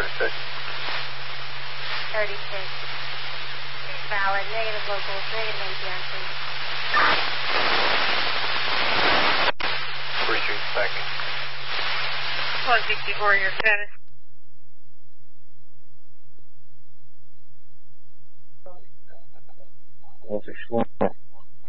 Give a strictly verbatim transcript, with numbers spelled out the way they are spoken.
thirty-six. thirty-six. Valid. Negative locals. Negative N P R, please. Three Street, backing. one sixty-four, your status. one sixty-four.